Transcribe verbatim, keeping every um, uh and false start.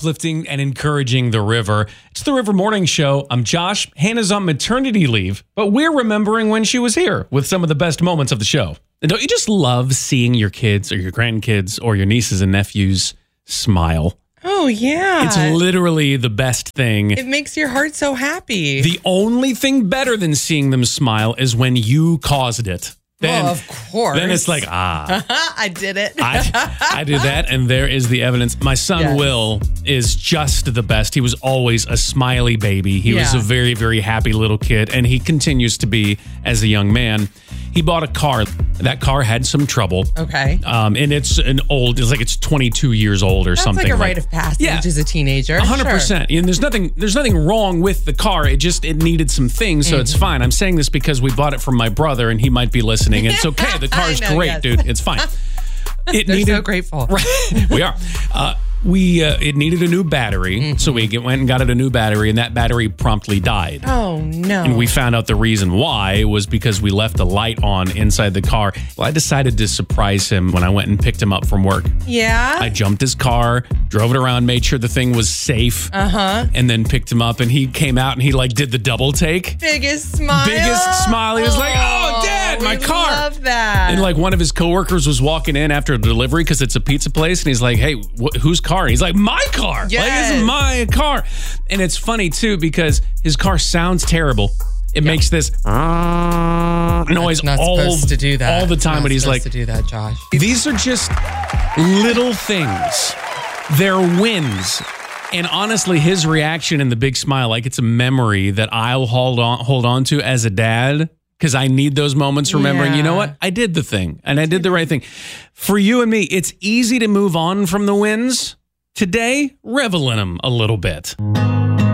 uplifting and encouraging the river. It's the River Morning Show. I'm Josh. Hannah's on maternity leave, but we're remembering when she was here with some of the best moments of the show. And don't you just love seeing your kids or your grandkids or your nieces and nephews smile? Oh, yeah. It's literally the best thing. It makes your heart so happy. The only thing better than seeing them smile is when you caused it. Then, well, of course. Then it's like, ah. I did it. I, I did that, and there is the evidence. My son, yes. Will, is just the best. He was always a smiley baby. He yeah. was a very, very happy little kid, and he continues to be as a young man. He bought a car. That car had some trouble. Okay. Um, and it's an old, it's like it's twenty-two years old or That's something. That's like a rite of passage yeah. as a teenager. one hundred percent. Sure. And there's nothing, there's nothing wrong with the car. It just, it needed some things, so mm-hmm. it's fine. I'm saying this because we bought it from my brother, and he might be listening. It's okay. The car's know, great, yes. dude. It's fine. It They're needed, so grateful. Right, we are. Uh, we uh, it needed a new battery, mm-hmm. so we get, went and got it a new battery, and that battery promptly died. Oh no! And we found out the reason why was because we left the light on inside the car. Well, I decided to surprise him when I went and picked him up from work. Yeah. I jumped his car, drove it around, made sure the thing was safe, uh huh, and then picked him up. And he came out and he like did the double take. Biggest smile. Biggest smile. He was oh, like, "Oh, Dad, my we car!" Love that. And like one of his coworkers was walking in after a delivery because it's a pizza place, and he's like, "Hey, wh- whose car?" And he's like, "My car." Yes. Like, this is my car. And it's funny too because his car sounds terrible. It yeah. makes this uh, noise not all supposed to do that. all the time. Not But he's like, to do that, Josh. These are just little things. They're wins. And honestly, his reaction and the big smile, like it's a memory that I'll hold on hold on to as a dad. Because I need those moments remembering, yeah. you know what? I did the thing and I did the right thing. For you and me, it's easy to move on from the wins. Today, revel in them a little bit.